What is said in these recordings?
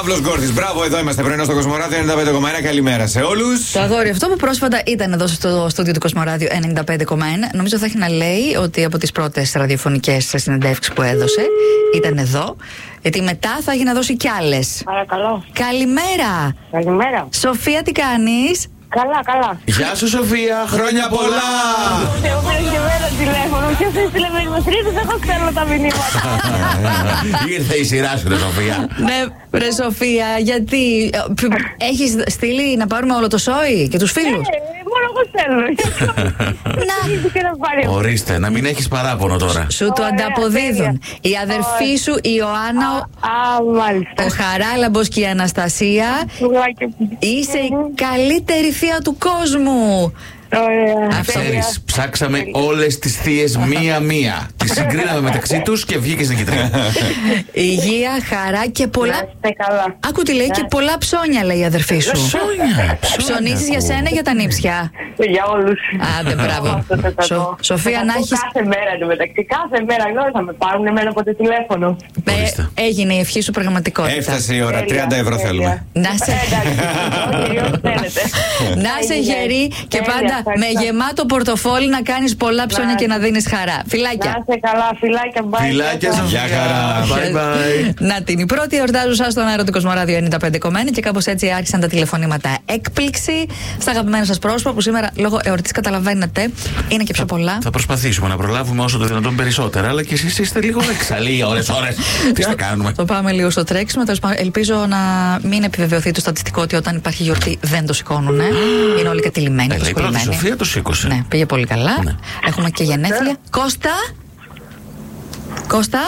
Παύλος Γκόρτης. Μπράβο, εδώ είμαστε πρωινό στο Κοσμοράδιο 95,1. Καλημέρα σε όλους. Το αγόρι αυτό που πρόσφατα ήταν εδώ στο στούντιο του Κοσμοράδιο 95,1, νομίζω θα έχει να λέει ότι από τις πρώτες ραδιοφωνικές συνεντεύξεις που έδωσε ήταν εδώ. Γιατί μετά θα έχει να δώσει κι άλλες. Παρακαλώ. Καλημέρα. Καλημέρα. Σοφία, τι κάνεις? Καλά, καλά. Γεια σου Σοφία, χρόνια πολλά! Εγώ πήρα και μέρα τηλέφωνο. Ποιος έστειλε μηνύματα, εγώ στέλνω τα μηνύματα. Ήρθε η σειρά σου, ρε Σοφία. Ναι, ρε Σοφία, γιατί έχεις στείλει να πάρουμε όλο το σόι και τους φίλους? Μόνο εγώ στέλνω. Ορίστε, να μην έχεις παράπονο τώρα. Σου το ανταποδίδουν. Η αδερφή σου, η Ιωάννα, ο Χαράλαμπος και η Αναστασία. Είσαι η καλύτερη θεία του κόσμου. Ξέρεις, ψάξαμε όλες τις θείες μία-μία. Τις συγκρίναμε μεταξύ τους και βγήκες νικητρία. Υγεία, χαρά και πολλά. Άκου τι λέει, και πολλά ψώνια, λέει η αδερφή σου. Ψώνια. Ψωνίζεις για σένα, για τα νύψια? Για όλους. Άντε, μπράβο. Σοφία, να έχεις. Κάθε μέρα εντωμεταξύ. Κάθε μέρα θα με πάρουν εμένα από το τηλέφωνο. Έγινε η ευχή σου πραγματικότητα. Έφτασε η ώρα. 30 ευρώ θέλουμε. Να είσαι γερή και πάντα με γεμάτο πορτοφόλι να κάνεις πολλά ψώνια και να δίνεις χαρά. Φιλάκια. Να είσαι καλά, φιλάκια, bye. Φιλάκια, Γεια χαρά. Bye bye. Να την η πρώτη εορτάζουσα στον αέρα του Κοσμοράδιο 95,1 και κάπως έτσι άρχισαν τα τηλεφωνήματα έκπληξη στα αγαπημένα σας πρόσωπα που σήμερα λόγω εορτής, καταλαβαίνετε, είναι και πιο πολλά. Θα προσπαθήσουμε να προλάβουμε όσο το δυνατόν περισσότερα, αλλά και εσείς είστε λίγο εξαλεί ώρες. Τι θα κάνουμε. Το πάμε λίγο στο τρέξιμο. Ελπίζω να μην επιβεβαιωθεί το στατιστικό ότι όταν υπάρχει γιορτή δεν το σηκώνουν. Είναι όλοι κατηλημένοι. Η πρώτη Σοφία το σήκωσε. Ναι, πήγε πολύ καλά. Ναι. Έχουμε και γενέθλια. Κώστα! Κώστα!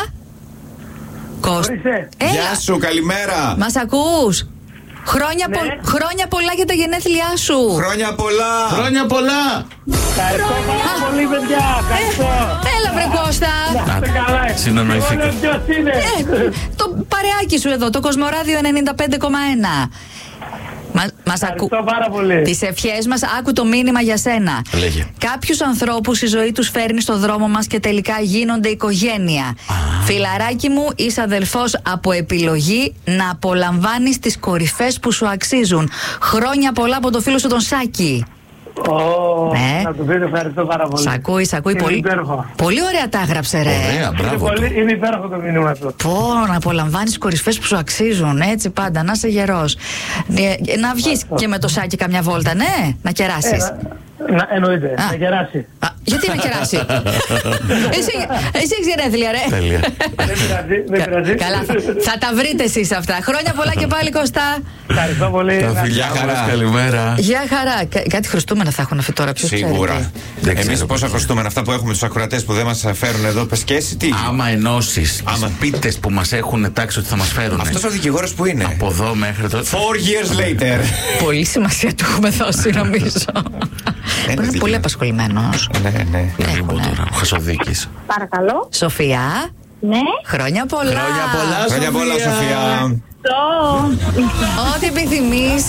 Γεια σου, καλημέρα. Μας ακούς? Χρόνια πολλά για τα γενέθλιά σου. Χρόνια πολλά. Χρόνια πολλά. Ευχαριστώ πάρα πολύ, παιδιά. Έλα βρε Κώστα. Συνεννοηθήκα. Το παρεάκι σου εδώ, το Κοσμοράδιο 95,1. Μας ακού. πάρα πολύ. Τις ευχές μας, άκου το μήνυμα για σένα. Λέγε. Κάποιους ανθρώπους η ζωή τους φέρνει στο δρόμο μας και τελικά γίνονται οικογένεια. Φιλαράκι μου, είσαι αδελφός από επιλογή να απολαμβάνεις τις κορυφές που σου αξίζουν. Χρόνια πολλά από το φίλο σου τον Σάκη. Ναι. Να του πείτε ευχαριστώ πάρα πολύ. Σ' ακούει πολύ. Πολύ ωραία τα έγραψε, ρε. Ωραία, μπράβο. Είναι υπέροχο το μήνυμα αυτό. Πω, να απολαμβάνεις κορυφές που σου αξίζουν, έτσι πάντα, να είσαι γερός. Να βγεις και με το Σάκη καμιά βόλτα, ναι, να κεράσεις. Εννοείται, να κεράσει. Γιατί να κεράσει? Εσύ έχεις γενέθλια, ρε. Τέλεια. Δεν πειράζει. Καλά, θα τα βρείτε εσείς αυτά. Χρόνια πολλά και πάλι, Κώστα. Ευχαριστώ πολύ. Τα φιλιά μας, καλημέρα. Γεια χαρά. Κάτι χρωστούμενα θα έχουν αυτοί τώρα, ποιος ξέρει. Σίγουρα. Δεν Εμείς ξέρω. πόσα χρωστούμενα, αυτά που έχουμε τους ακροατές που δεν μας φέρουν εδώ, πες και εσύ τι. Άμα ενώσεις τις πίτες που μας έχουν τάξει ότι θα μας φέρουν. Αυτός ο δικηγόρος που είναι. Από εδώ μέχρι το. 4 years later. Πολύ σημασία του έχουμε δώσει, νομίζω. Είναι πολύ απασχολημένος. Ναι. Να μην πω τώρα, ο Χασοδίκης. Παρακαλώ. Σοφία, Ναι. χρόνια πολλά. Χρόνια πολλά, Χρόνια πολλά, Σοφία. Ό,τι επιθυμείς.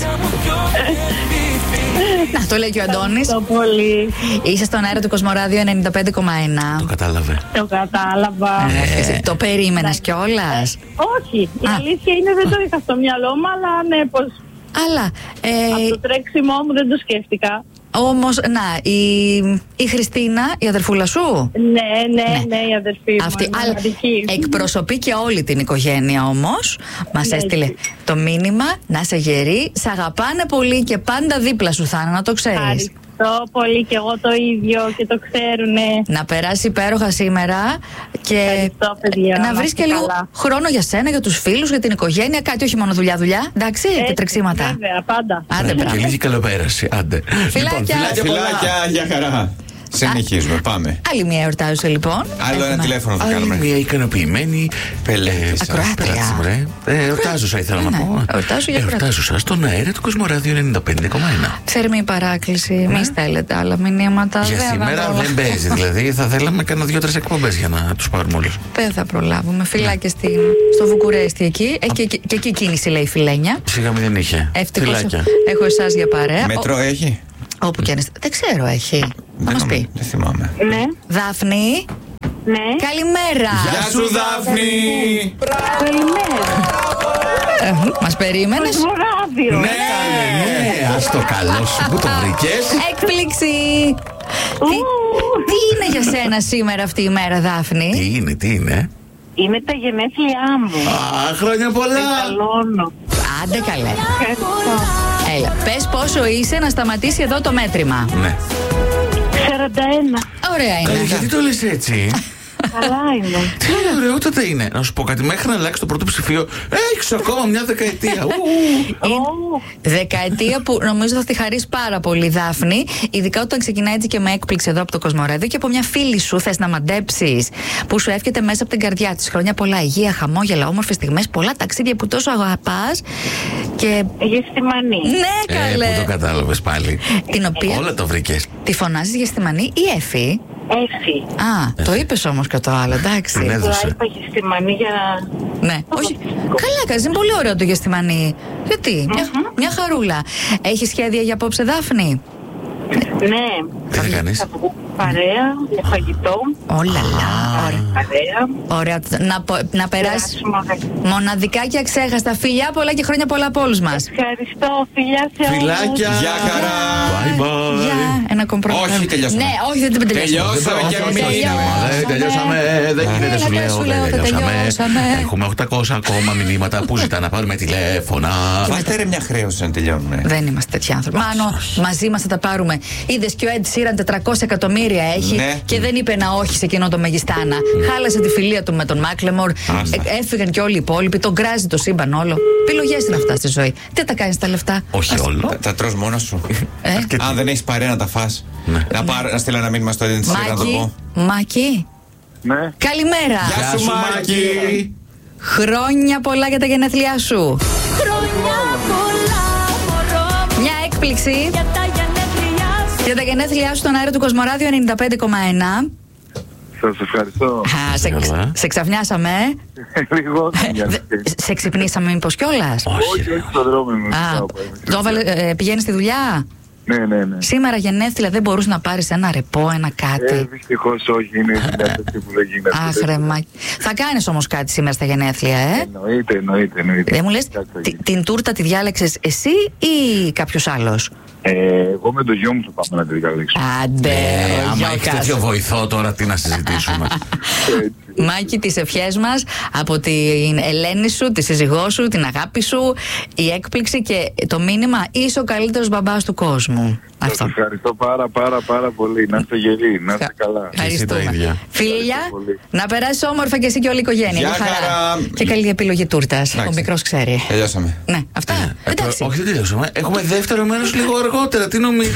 Να, το λέει και ο Αντώνης. Ευχαριστώ πολύ. Είσαι στον αέρα του Κοσμοράδιο 95,1. Το κατάλαβε. Το κατάλαβα. Το περίμενες κιόλας? Όχι, η αλήθεια είναι δεν το είχα στο μυαλό μου, αλλά ναι, πως Αλλά, από το τρέξιμό μου δεν το σκέφτηκα. όμως, να, η Χριστίνα, η αδερφούλα σου. Ναι, η αδερφή μου. Αυτή, είναι αλλά μοναδική. εκπροσωπεί και όλη την οικογένεια όμως. Μας έστειλε το μήνυμα να σε γερή, σ' αγαπάνε πολύ και πάντα δίπλα σου θα είναι, να το ξέρεις. Ευχαριστώ πολύ και εγώ το ίδιο και το ξέρουνε. Να περάσει υπέροχα σήμερα και Ευχαριστώ, παιδιά, να βρεις είστε και λίγο καλά. χρόνο για σένα, για τους φίλους, για την οικογένεια, κάτι όχι μόνο δουλειά, εντάξει, και τρεξίματα. Βέβαια, πάντα. Άντε, Και μπράβο. λίγη καλοπέραση. Άντε. Φιλάκια. Φιλάκια, για χαρά. Συνεχίζουμε, πάμε. Άλλη μια εορτάζουσα λοιπόν. Άλλο ένα τηλέφωνο θα Άλλη κάνουμε. μια ικανοποιημένη Πελέτησα. Ακροάτρια. Εορτάζουσα ήθελα να πω. Εορτάζουσα στον αέρα του Κοσμοράδιο 95,1. Θερμή παράκληση, μη στέλνετε άλλα μηνύματα. Για σήμερα δεν παίζει, δηλαδή θα θέλαμε κάνα 2-3 εκπομπές για να τους πάρουμε όλους. Δεν θα προλάβουμε. Φιλάκια στο Βουκουρέστι εκεί. Έχει και εκεί κίνηση, λέει η Φιλένια. Σιγά μην δεν είχε. Ευτυχώς Φιλάκια. έχω εσάς για παρέα. Μετρό έχει. Όπου και αν είστε. Δεν ξέρω, έχει. Θα μας πει. Δεν θυμάμαι. Ναι, Δάφνη, ναι. καλημέρα. Γεια σου, Δάφνη. Καλημέρα. Μας περίμενες. Κοσμοράδιο. Ναι, ναι, ας το καλό σου. Πού το βρήκες? Έκπληξη. Τι είναι για σένα σήμερα αυτή η μέρα, Δάφνη? Τι είναι? Είναι τα γενέθλιά μου. Α, χρόνια πολλά. Μεγαλώνω. Άντε καλέ. Ευχαριστώ. Έλα, πες πόσο είσαι να σταματήσει εδώ το μέτρημα. Ναι. 41. Ωραία είναι. Γιατί το λες έτσι? Καλά είναι. Τι ωραιότατα είναι. Να σου πω κάτι, μέχρι να αλλάξει το πρώτο ψηφίο έχεις ακόμα μια δεκαετία. Δεκαετία που νομίζω θα τη χαρείς πάρα πολύ, Δάφνη. Ειδικά όταν ξεκινάει έτσι και με έκπληξη εδώ από το Κοσμοράδιο και από μια φίλη σου θες να μαντέψεις, που σου εύχεται μέσα από την καρδιά της χρόνια πολλά, υγεία, χαμόγελα, όμορφες στιγμές, πολλά ταξίδια που τόσο αγαπάς. Και. Γεστημανή. Ναι, καλέ. Πού το κατάλαβες πάλι? Την οποία. Όλα το βρήκες. Τη φωνάζεις Γεστημανή ή Έφη? Έφη. Α, το είπες όμως και το άλλο, εντάξει. Ναι. Το Έδωσε. είπα γεστημανή για να. Ναι, όχι. Καλά, κάνεις, είναι πολύ ωραίο το Γεστημανή. Γιατί, μια χαρούλα. Έχεις σχέδια για απόψε, Δάφνη? Ναι. Τι θα κάνεις? Θα βγω παρέα για φαγητό. Όλα, ωραία. Παρέα. Ωραία, να περάσεις Περάσουμε ωραία. μοναδικά και αξέχαστα. Φιλιά πολλά και χρόνια πολλά από όλους μας. Ευχαριστώ. Φιλιά σε όλους. Φιλάκια. Γεια χαρά. Bye bye. Γεια, ένα κομπρόβλημα. Όχι, τελειώσαμε. Ναι, όχι, δεν τελειώσαμε. Τελειώσαμε και εμείς. Τελειώσαμε. Δεν γίνεται, σου λέω. δεν τελειώσαμε. Έχουμε 800 ακόμα μηνύματα που ζητά να πάρουμε τηλέφωνα. Βάλτε ρε μια χρέωση να τελειώνουμε. Δεν είμαστε τέτοιοι άνθρωποι. Μάνο, μαζί μας θα τα πάρουμε. Είδες και ο Ed Sheeran 400 εκατομμύρια έχει Ναι. και δεν είπε να όχι σε εκείνο το Μεγιστάνα. Χάλασε τη φιλία του με τον Μάκλεμορ. Έφυγαν και όλοι οι υπόλοιποι. Τον γκράζει το σύμπαν όλο. Επιλογές είναι αυτά στη ζωή. Τι τα κάνεις τα λεφτά? Όχι όλο. Τα τρως μόνος σου. Αρκετή. Αν δεν έχεις παρέα να τα φας. Ναι. Να στείλω ένα μήνυμα στο Ed Sheeran να το πω. Μάκη. Ναι. Καλημέρα. Γεια σου, Μάκη. Χρόνια πολλά για τα γενέθλιά σου. Μια έκπληξη για τα γενέθλιά σου στον αέρα του Κοσμοράδιο 95,1. Σας ευχαριστώ. Σε ξαφνιάσαμε, Λίγο. σε ξυπνήσαμε μήπως κιόλας? Όχι, όχι στον δρόμο μου. Πηγαίνεις στη δουλειά? Ναι. Σήμερα γενέθλια, δεν μπορούσε να πάρεις ένα ρεπό, ένα κάτι? Δυστυχώς όχι, είναι η δουλειά αυτή που δεν γίνεται. Αχ, ρε Μάκη. Θα κάνεις όμως κάτι σήμερα στα γενέθλια, Εννοείται. Δεν μου λες, Κάτι θα γίνει. την τούρτα τη διάλεξες εσύ ή κάποιος άλλος? Εγώ με το γιο μου θα πάμε να τη διαλέξω. Άντε, ο Άμα έχει Γιώκας. τέτοιο βοηθό τώρα, τι να συζητήσουμε. Μάκη, τις ευχές μας από την Ελένη σου, τη σύζυγό σου, την αγάπη σου, η έκπληξη και το μήνυμα είσαι ο καλύτερος μπαμπάς του κόσμου. Σας Αυτό. ευχαριστώ πάρα πολύ. Να είστε γεροί, να είστε καλά. Ευχαριστούμε. τα ίδια. Φίλια, Ευχαριστώ πολύ. να περάσεις όμορφα και εσύ και όλη η οικογένεια. Γεια Μια χαρά. χαρά. Και καλή επιλογή τούρτας. Ο Εντάξει. μικρός ξέρει. Τελειώσαμε. Ναι, αυτά. Εντάξει. Όχι, δεν τελειώσαμε. Έχουμε δεύτερο μέρος λίγο αργότερα. Τι νομίζεις?